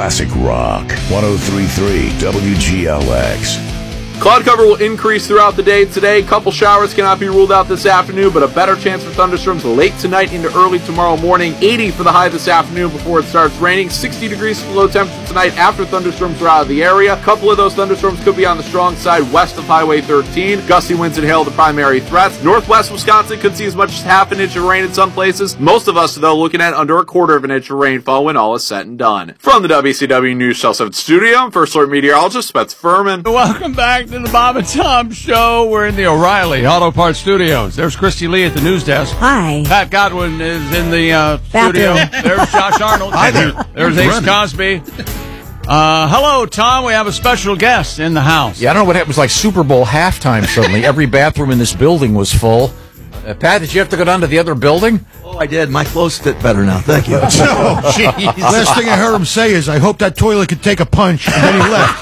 classic rock. 103.3 WGLX. Cloud cover will increase throughout the day today. Couple showers cannot be ruled out this afternoon, but a better chance for thunderstorms late tonight into early tomorrow morning. 80 for the high this afternoon before it starts raining. 60 degrees for the low temperature tonight after thunderstorms are out of the area. A couple of those thunderstorms could be on the strong side west of Highway 13. Gusty winds and hail the primary threats. Northwest Wisconsin could see as much as half an inch of rain in some places. Most of us, though, looking at under a quarter of an inch of rainfall when all is said and done. From the WCW News Channel 7 studio, I'm First Alert Meteorologist Spets Furman. Welcome back to the Bob and Tom Show. We're in the O'Reilly Auto Parts Studios. There's Christy Lee at the news desk. Hi. Pat Godwin is in the studio. There's Josh Arnold. Hi there. There's Ace Cosby. Hello, Tom. We have a special guest in the house. Yeah, I don't know what happened. It was like Super Bowl halftime suddenly. Every bathroom in this building was full. Pat, did you have to go down to the other building? Oh, I did. My clothes fit better now. Thank you. Oh, jeez. Last thing I heard him say is, I hope that toilet could take a punch, and then he left.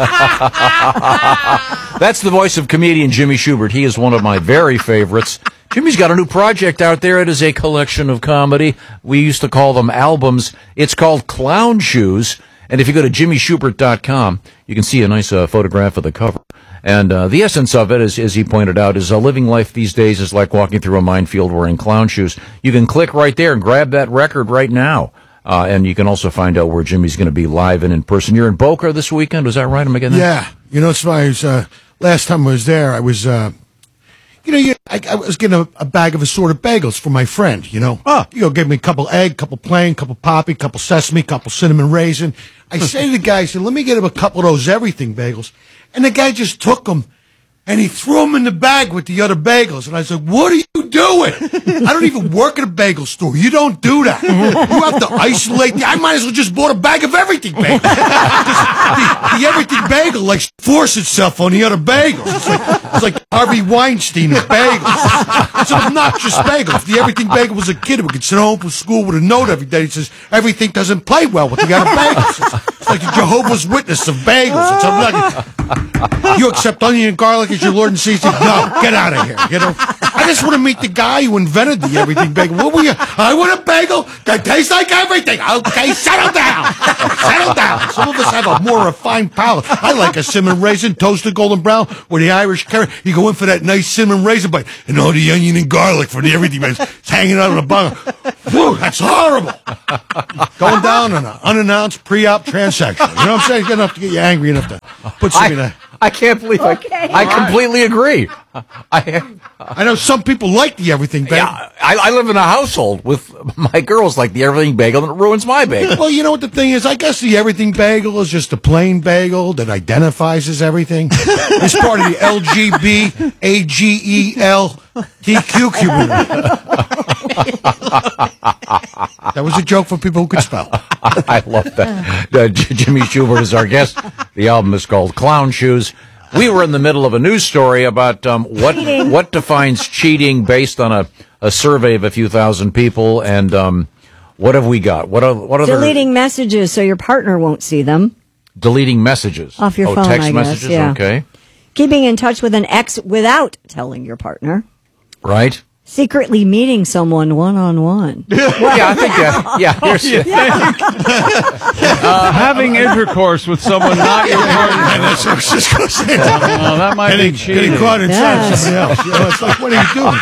That's the voice of comedian Jimmy Schubert. He is one of my very favorites. Jimmy's got a new project out there. It is a collection of comedy. We used to call them albums. It's called Clown Shoes. And if you go to jimmyschubert.com, you can see a nice photograph of the cover. And the essence of it, as he pointed out, is living life these days is like walking through a minefield wearing clown shoes. You can click right there and grab that record right now. And you can also find out where Jimmy's going to be live and in person. You're in Boca this weekend, was that right? Am I getting that? Yeah. You know, it's funny. Last time I was there, I was, I was getting a bag of assorted bagels for my friend, you know. Give me a couple egg, couple plain, couple poppy, couple sesame, couple cinnamon raisin. I say to the guy, I said, let me get him a couple of those everything bagels. And the guy just took them, and he threw them in the bag with the other bagels. And I said, what are you doing? I don't even work at a bagel store. You don't do that. You have to isolate. I might as well just bought a bag of everything bagels. The everything bagel, like, force itself on the other bagels. It's like Harvey Weinstein of bagels. It's an obnoxious bagel. If the everything bagel was a kid who could sit home from school with a note every day that says, everything doesn't play well with the other bagels. It's like a Jehovah's Witness of bagels. It's obnoxious. You accept onion and garlic as your Lord and Savior? No, get out of here. You know, I just want to meet the guy who invented the everything bagel. What were you? I want a bagel that tastes like everything. Okay, settle down. Settle down. Some of us have a more refined palate. I like a cinnamon raisin, toasted golden brown, with the Irish carrot. You go in for that nice cinnamon raisin bite, and all the onion and garlic for the everything bagel. It's hanging out on the bottom. Whew, that's horrible. Going down on an unannounced pre-op transaction. You know what I'm saying? Good enough to get you angry enough to put something in. I can't believe I completely agree. I know some people like the everything bagel. Yeah, I live in a household with my girls like the everything bagel, and it ruins my bagel. Well, you know what the thing is? I guess the everything bagel is just a plain bagel that identifies as everything. It's part of the LGBAGELTQ community. That was a joke for people who could spell. I love that. Jimmy Schubert is our guest. The album is called Clown Shoes. We were in the middle of a news story about what defines cheating based on a survey of a few thousand people, and what have we got? What are deleting messages so your partner won't see them. Deleting messages off your phone, text I guess, messages. yeah. Okay. Keeping in touch with an ex without telling your partner. Right. Secretly meeting someone one-on-one. Yeah, I think that. Yeah. Having intercourse with someone not your partner. That's what I was just going to say. That might be cheating. Getting caught inside somebody else. You know, it's like, what are you doing?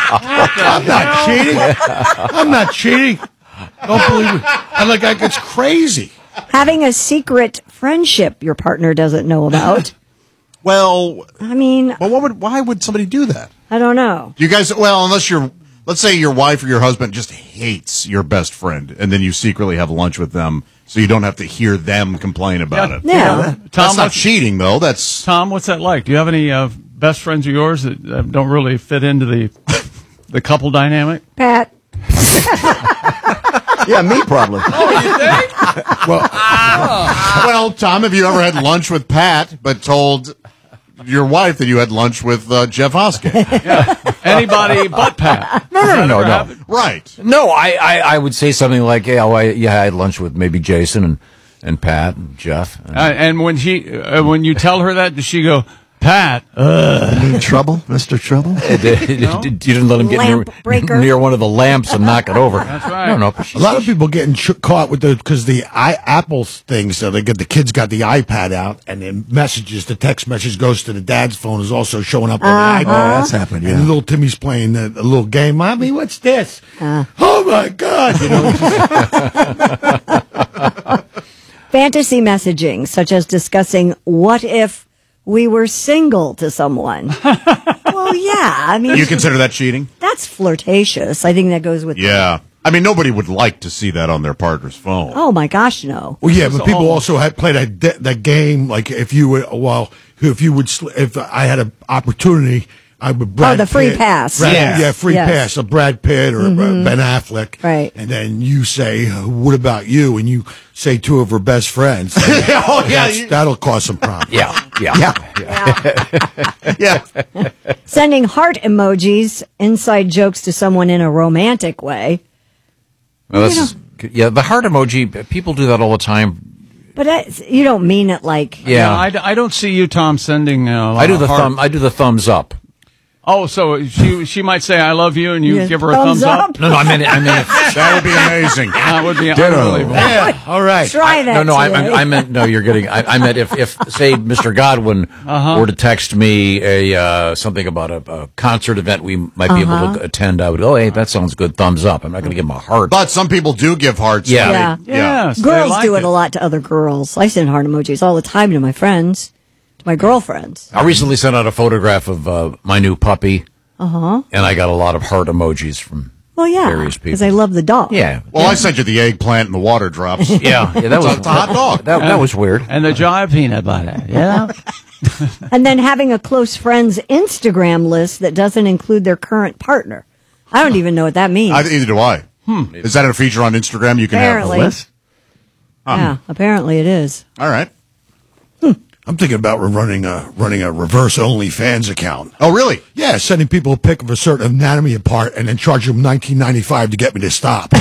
I'm not cheating. Don't believe it. It's crazy. Having a secret friendship your partner doesn't know about. Well, I mean, why would somebody do that? I don't know. You guys, unless let's say your wife or your husband just hates your best friend, and then you secretly have lunch with them, so you don't have to hear them complain about it. Yeah. That's not cheating, though. Tom, what's that like? Do you have any best friends of yours that don't really fit into the couple dynamic? Pat. Yeah, me probably. Oh, you think? Well, Tom, have you ever had lunch with Pat, but told your wife that you had lunch with Jeff Hoskins? Yeah. Anybody but Pat. No. Right. No, I would say something like, I had lunch with maybe Jason and Pat and Jeff. And when you tell her that, does she go, Pat. You mean trouble, Mr. Trouble? You didn't let him get Lamp breaker. near one of the lamps and knock it over. That's right. No. A lot of people getting caught with because the Apple thing. So the kids got the iPad out, and then the text message goes to the dad's phone is also showing up on the iPad. That's happened, yeah. And little Timmy's playing a little game. Mommy, what's this? Oh my God! You know, Fantasy messaging, such as discussing what if we were single to someone. Well, yeah. I mean, You consider that cheating? that's flirtatious. I think that goes with. Yeah. I mean, nobody would like to see that on their partner's phone. Oh my gosh, no. well, yeah, but people also had played that game. Like if I had an opportunity, I would Brad the free Pitt, pass. free Yes. pass, a Brad Pitt or Ben Affleck, Right. And then you say, "What about you?" And you say two of her best friends. That'll cause some problems. Yeah. Sending heart emojis, inside jokes to someone in a romantic way. Well, the heart emoji. People do that all the time. But you don't mean it like. Yeah, I don't see you, Tom, sending. I do the thumb. I do the thumbs up. Oh, so she might say "I love you" and you Yeah. give her a Thumbs thumbs up. up? No, I meant That would be amazing. That would be unbelievable. Yeah. All right. Try that. No, today. I meant no. You're getting. I meant if say Mr. Godwin were to text me something about a concert event we might be able to attend, I would go, hey, that sounds good. Thumbs up. I'm not going to give him a heart. But some people do give hearts. Yeah. Yes, they Girls like do it a lot to other girls. I send heart emojis all the time to my friends, to my girlfriends. I recently sent out a photograph of my new puppy. And I got a lot of heart emojis from Well, yeah, various people. because I love the dog. Yeah. Well, I sent you the eggplant and the water drops. Yeah, that was It's a hot dog. That was weird. And the jive peanut butter. Yeah. And then having a close friends Instagram list that doesn't include their current partner. I don't even know what that means. Either do I. Is that a feature on Instagram? You can Apparently. have a list? Yeah, apparently it is. All right. I'm thinking about running a reverse OnlyFans account. Oh, really? Yeah, sending people a pic of a certain anatomy part and then charging them $19.95 to get me to stop.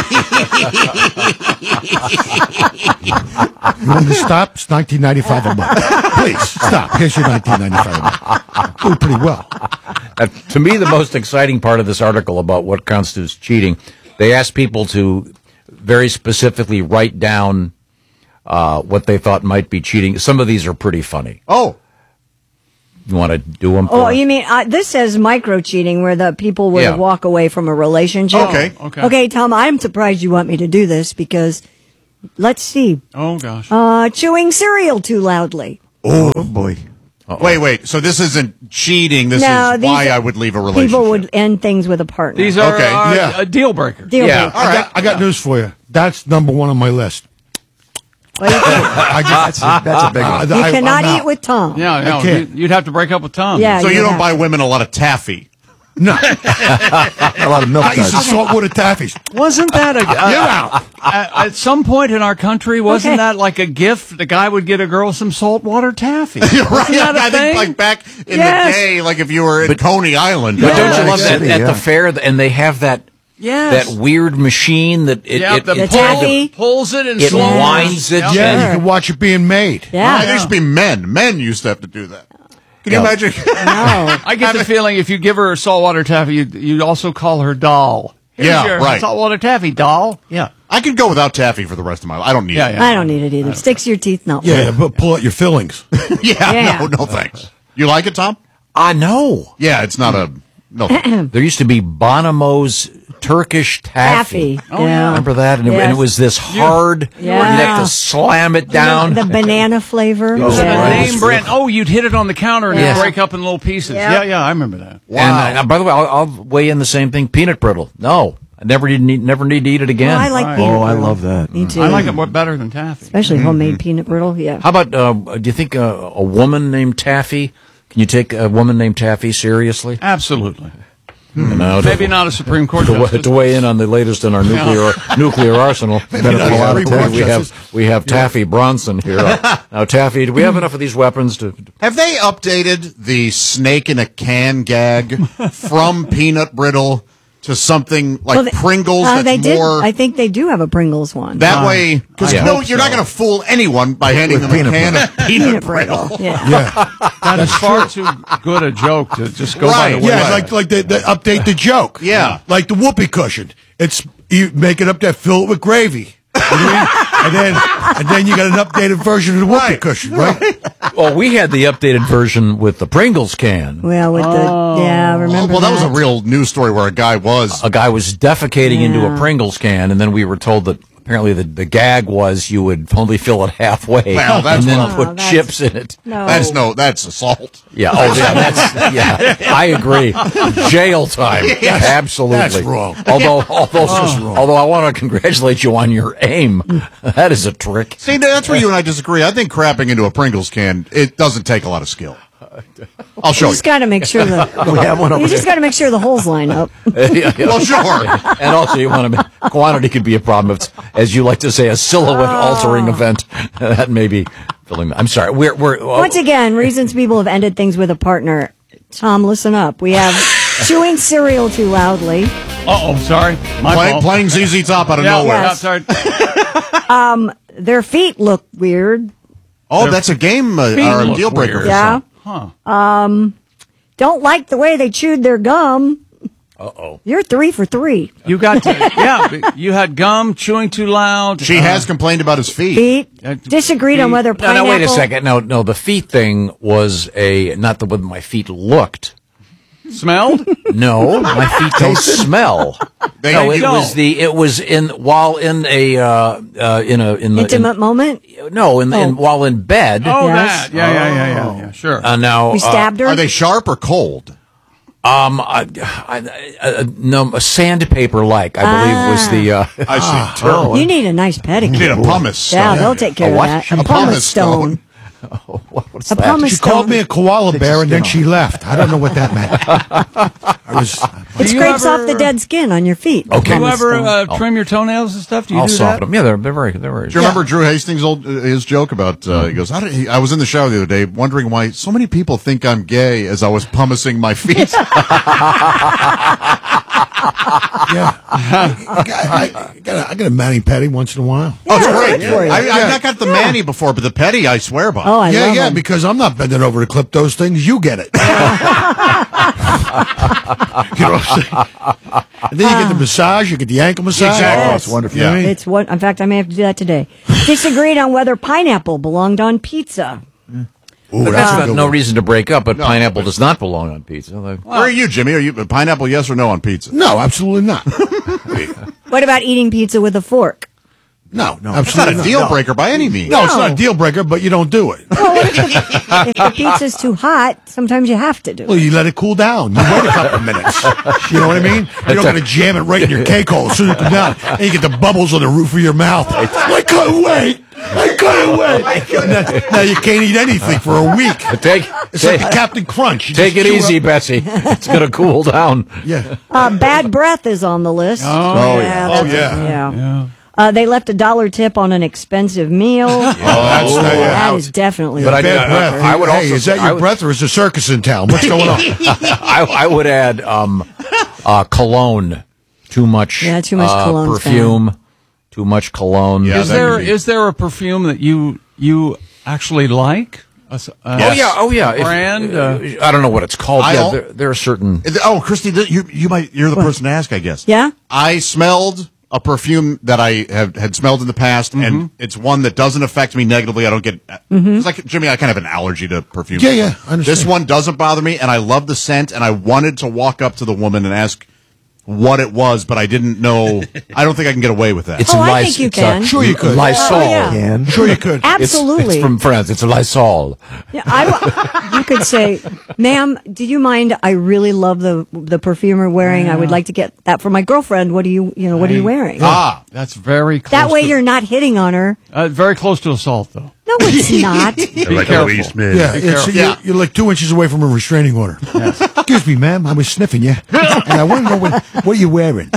You want me to stop? It's $19.95 a month. Please stop. Here's your $19.95 a month. Do it pretty well. To me, the most exciting part of this article about what constitutes cheating, they asked people to very specifically write down what they thought might be cheating. Some of these are pretty funny. Oh. You want to do them? Oh, you mean this says micro cheating, where the people would walk away from a relationship? Okay. Okay, Tom, I'm surprised you want me to do this because, let's see, Oh gosh. chewing cereal too loudly. Oh, boy. Wait. So this isn't cheating. This No, is these why are- I would leave a relationship. People would end things with a partner. These are Okay, yeah. a deal breaker. Deal Yeah. breaker. I got news for you. That's number one on my list. What do you think? That's a big one. You cannot eat with Tom. Yeah, no, can't. you'd have to break up with Tom. Yeah. So you don't have- buy women a lot of taffy. No. A lot of milk I used to duds. saltwater taffies. Wasn't that You're out. at some point in our country? Wasn't Okay. that like a gift? The guy would get a girl some saltwater taffy. Right. Wasn't that a I thing? think like back in Yes. the day, like if you were in Coney Island. But don't you Yeah, love that City, at yeah. the fair, and they have that Yes. that weird machine that the taffy. pulls it and it slowly- winds it. Yep. Yeah, and- you can watch it being made. Yeah. There used to be men. Men used to have to do that. Can you Yeah. imagine? No. I get the feeling if you give her a saltwater taffy, you'd also call her doll. Here's Yeah, your right. Saltwater taffy doll. Yeah. I could go without taffy for the rest of my life. I don't need Yeah, it. yeah. I don't need it either. Sticks to your teeth, no. Yeah, but pull out your fillings. Yeah, Yeah. no thanks. You like it, Tom? I know. Yeah, it's not a no. thanks. There used to be Bonomo's Turkish taffy. Taffy. Yeah. Remember that? And, and it was this hard. Yeah. You'd have to slam it down. The banana flavor. Oh, The right. name brand. Oh, you'd hit it on the counter and Yeah. it'd break up in little pieces. Yeah. Yeah, I remember that. And by the way, I'll weigh in the same thing. Peanut brittle. No, I never need to eat it again. Well, I like Right. peanut Oh, I brittle. love that. Me too. I like it more better than taffy. Especially homemade peanut brittle. Yeah. How about? Do you think a woman named Taffy? Can you take a woman named Taffy seriously? Absolutely. No, Maybe not a Supreme Court justice. to weigh in on the latest in our nuclear arsenal. not a Supreme Court we justice. have Taffy Bronson here. Now, Taffy, do we have enough of these weapons to? Have they updated the snake in a can gag from peanut brittle to something like Pringles that's they did. more. I think they do have a Pringles one. That way, because you're not going to fool anyone by handing them a can of peanut brittle. Yeah. That's far too good a joke to just go by the way. Yeah, like the update the joke. Yeah. Like the whoopee cushion. It's you make it up there, fill it with gravy. You know what I mean? and then you got an updated version of the whoopee cushion, right? Well, we had the updated version with the Pringles can. Well, with remember Well, that was a real news story where a guy was defecating into a Pringles can, and then we were told that apparently the gag was you would only fill it halfway Well, that's and then rough. put chips in it. that's assault. Yeah. Oh, yeah. I agree. Jail time. Absolutely. That's wrong. Although I want to congratulate you on your aim. That is a trick. See, that's where you and I disagree. I think crapping into a Pringles can, it doesn't take a lot of skill. I'll show You you. just got to make sure the holes line up. Well, sure. And also, you want to quantity could be a problem. If it's, as you like to say, a silhouette altering event. That may be filling. I'm sorry. We're Once again, reasons people have ended things with a partner. Tom, listen up. We have chewing cereal too loudly. Sorry. My fault. Playing ZZ Top out of nowhere. Yeah, sorry. Their feet look weird. Oh, that's a game or a deal breaker. Yeah. Huh. Don't like the way they chewed their gum. Uh-oh. You're 3 for 3. You got to, you had gum, chewing too loud. She has complained about his feet. Disagreed on whether pineapple. No, wait a second. No, the feet thing was not the way my feet looked. Smelled? No, my feet don't smell. It was while in the intimate moment. No, while in bed. Oh, Yes. that. Yeah, sure. Now You stabbed her. Are they sharp or cold? No, sandpaper-like, I believe was the. I see. Term. You need a nice pedicure. You need a pumice stone. Yeah, they'll take care of that. A pumice stone. What's A that? pumice She called stone. me a koala bear and then she left. I don't know what that meant. It scrapes off the dead skin on your feet. Okay. Do you ever trim your toenails and stuff? Do you I'll do soften that? them. Yeah, they're very. Do you remember Drew Hastings' his joke about? He goes, I was in the shower the other day, wondering why so many people think I'm gay as I was pumicing my feet. Yeah. I got a mani pedi once in a while. Oh, it's great. good for you. I've not got the mani before, but the petty I swear by. Oh, I love them. Because I'm not bending over to clip those things. You get it. You know what I'm saying? And then you get the massage, you get the ankle massage. Exactly. Oh, it's wonderful. Yeah. Yeah. It's what. In fact, I may have to do that today. Disagreed on whether pineapple belonged on pizza. Ooh, But that's a that's good no one. reason to break up, but No, pineapple but- does not belong on pizza. Where are you, Jimmy? Are you pineapple? Yes or no on pizza? No, absolutely not. What about eating pizza with a fork? No, It's not absolutely a deal no. breaker by any means. No, it's not a deal breaker, but you don't do it. If the pizza's too hot, sometimes you have to do Well, it. you let it cool down. You wait a couple of minutes. You know what I mean? You're not going to jam it right in your cake hole as soon as it comes down. And you get the bubbles on the roof of your mouth. I couldn't wait. Now you can't eat anything for a week. It's like the Captain Crunch. You Take just it chew easy, up- Betsy. It's going to cool down. Yeah. Bad breath is on the list. Oh, yeah. that's- Oh, yeah. yeah. They left $1 tip on an expensive meal. That is definitely. But a I- Bad breath. I would Hey, also is say- that your I would- breath or is the circus in town? What's going on? I would add cologne. Too much. Yeah, too much cologne's perfume. Too much cologne. Yeah, Is that there could be- is there a perfume that you actually like? Oh yeah. If- Brand. I don't know what it's called. I Yeah, al- there are certain. Oh, Christy, you're the person to ask, I guess. Yeah? I smelled a perfume that I had smelled in the past, and it's one that doesn't affect me negatively. I don't get. It's like Jimmy. I kind of have an allergy to perfume. Yeah, yeah, I understand. This one doesn't bother me, and I love the scent. And I wanted to walk up to the woman and ask what it was, but I didn't know. I don't think I can get you with that. It's Oh, I Lys- think you it's, can. Sure you could. Lysol. Oh, yeah. Sure you could. Absolutely. It's from France. It's a Lysol. Yeah, you could say, "Ma'am, do you mind? I really love the perfume you're wearing. I would like to get that for my girlfriend. What are you wearing? That's very close. That way you're not hitting on her. very close to assault, though. No, it's not. Like careful. Louise Smith. Yeah, you're like 2 inches away from a restraining order. Excuse me, ma'am. I was sniffing you, and I want to know what are you wearing.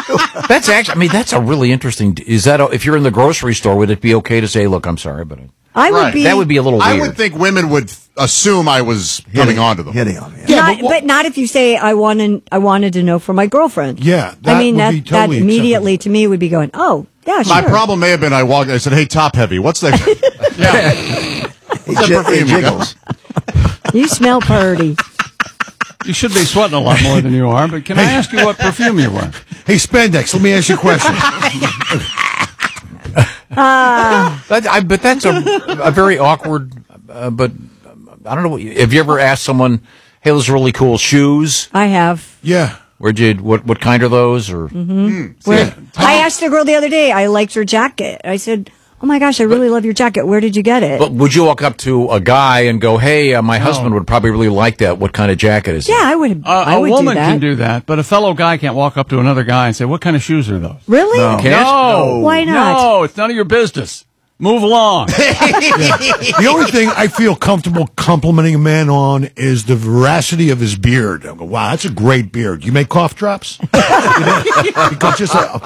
That's actually. I mean, that's a really interesting. Is that if you're in the grocery store? Would it be okay to say, "Look, I'm sorry, but I would Right. be. That would be a little weird. I would think women would assume I was coming on to them. Hitting on. Yeah, but not if you say I wanted to know from my girlfrend. Yeah, I that mean would that be totally that immediately to me would be going, oh yeah, sure. My problem may have been I said, "Hey, Top Heavy, what's that?" What's that perfume you got? You smell purty. You should be sweating a lot more than you are, but can I ask you what perfume you're wearing? Hey, Spandex, let me ask you a question. But that's a very awkward. But I don't know. Have you ever asked someone, "Hey, those really cool shoes. I have. Yeah. What kind are those?" Or I asked a girl the other day. I liked her jacket. I said, "Oh my gosh, I really love your jacket. Where did you get it?" But would you walk up to a guy and go, "Hey, my husband would probably really like that. What kind of jacket is it?" Yeah, I would. I A would woman do that. can do that, but a fellow guy can't walk up to another guy and say, "What kind of shoes are those?" Really? Can't? No. Why not? No, it's none of your business. Move along. The only thing I feel comfortable complimenting a man on is the veracity of his beard. I go, wow, that's a great beard. You make cough drops? Because just a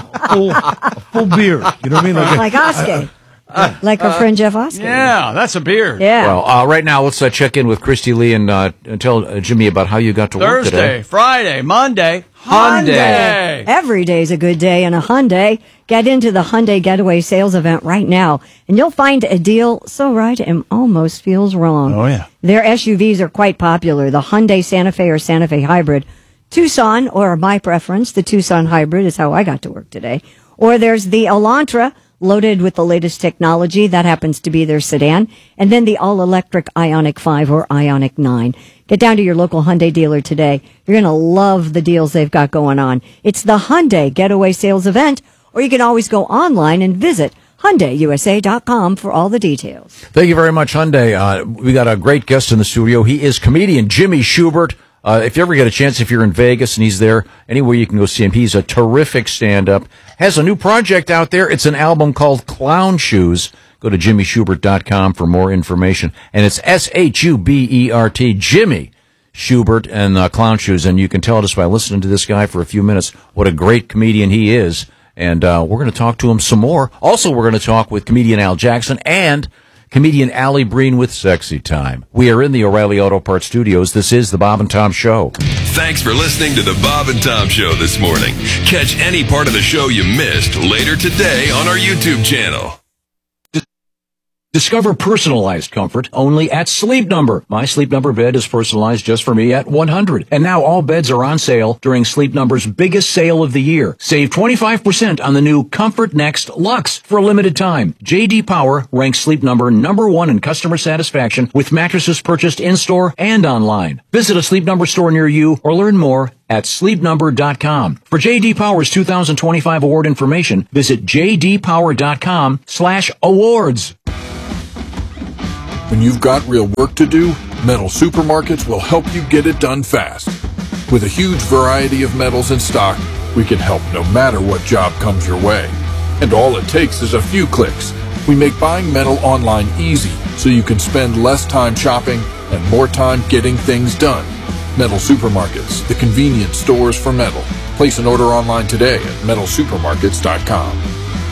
full beard. You know what I mean? Like Oskar. Like our friend Jeff Oskar. Yeah, that's a beard. Yeah. Well, right now, let's check in with Christy Lee and tell Jimmy about how you got to work Thursday, today. Friday, Monday, Hyundai. Every day's a good day in a Hyundai. Get into the Hyundai Getaway Sales Event right now, and you'll find a deal so right it almost feels wrong. Oh, yeah. Their SUVs are quite popular. The Hyundai Santa Fe or Santa Fe Hybrid. Tucson, or my preference, the Tucson Hybrid is how I got to work today. Or there's the Elantra, loaded with the latest technology. That happens to be their sedan. And then the all-electric Ioniq 5 or Ioniq 9. Get down to your local Hyundai dealer today. You're going to love the deals they've got going on. It's the Hyundai Getaway Sales Event, or you can always go online and visit HyundaiUSA.com for all the details. Thank you very much, Hyundai. We got a great guest in the studio. He is comedian Jimmy Schubert. If you ever get a chance, if you're in Vegas and he's there, anywhere you can go see him. He's a terrific stand-up. Has a new project out there. It's an album called Clown Shoes. Go to jimmyschubert.com for more information. And it's Schubert, Jimmy Schubert and Clown Shoes. And you can tell just by listening to this guy for a few minutes what a great comedian he is. And we're going to talk to him some more. Also, we're going to talk with comedian Al Jackson and comedian Allie Breen with Sexy Time. We are in the O'Reilly Auto Parts studios. This is the Bob and Tom Show. Thanks for listening to the Bob and Tom Show this morning. Catch any part of the show you missed later today on our YouTube channel. Discover personalized comfort only at Sleep Number. My Sleep Number bed is personalized just for me at $100. And now all beds are on sale during Sleep Number's biggest sale of the year. Save 25% on the new Comfort Next Luxe for a limited time. J.D. Power ranks Sleep Number #1 in customer satisfaction with mattresses purchased in-store and online. Visit a Sleep Number store near you or learn more at sleepnumber.com. For J.D. Power's 2025 award information, visit jdpower.com/awards. When you've got real work to do, Metal Supermarkets will help you get it done fast. With a huge variety of metals in stock, we can help no matter what job comes your way. And all it takes is a few clicks. We make buying metal online easy, so you can spend less time shopping and more time getting things done. Metal Supermarkets, the convenience stores for metal. Place an order online today at metalsupermarkets.com.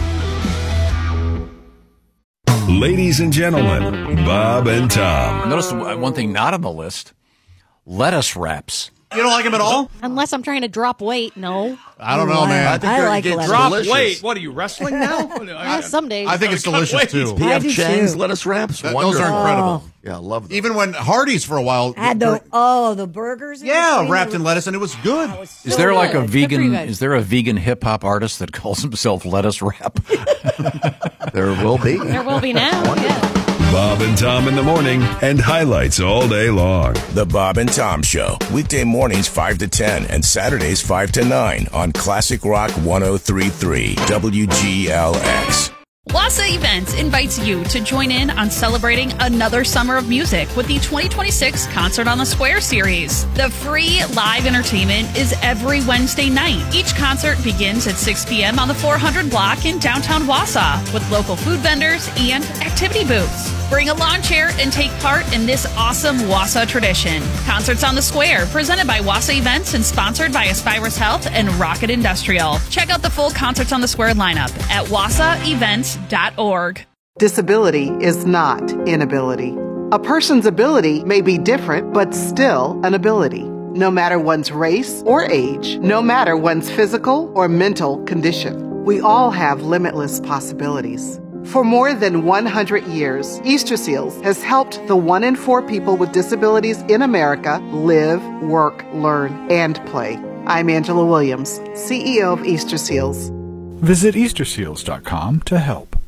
Ladies and gentlemen, Bob and Tom. Notice one thing not on the list: lettuce wraps. You don't like him at all? Unless I'm trying to drop weight, no. I don't know, man. I think I you're like getting lettuce. Drop delicious. weight. What are you, wrestling now? Some days. I think it's delicious too. I P.F. do Chang's too. lettuce wraps. Those Wonderful. are incredible. Yeah, I love them. Even when Hardee's for a while, Had the burgers. in yeah, between? wrapped in lettuce, and it was good. Is there like a good. Good for you vegan? guys. Is there a vegan hip hop artist that calls himself Lettuce Wrap? There will be. There will be now. Yeah. Bob and Tom in the morning and highlights all day long. The Bob and Tom Show. Weekday mornings 5 to 10 and Saturdays 5 to 9 on Classic Rock 103.3 WGLX. Wassa Events invites you to join in on celebrating another summer of music with the 2026 Concert on the Square series. The free live entertainment is every Wednesday night. Each concert begins at 6 p.m. on the 400 block in downtown Wassa with local food vendors and activity booths. Bring a lawn chair and take part in this awesome Wassa tradition. Concerts on the Square, presented by Wassa Events and sponsored by Aspirus Health and Rocket Industrial. Check out the full Concerts on the Square lineup at wassaevents.org. Disability is not inability. A person's ability may be different, but still an ability. No matter one's race or age, no matter one's physical or mental condition, we all have limitless possibilities. For more than 100 years, Easter Seals has helped the 1 in 4 people with disabilities in America live, work, learn, and play. I'm Angela Williams, CEO of Easter Seals. Visit EasterSeals.com to help.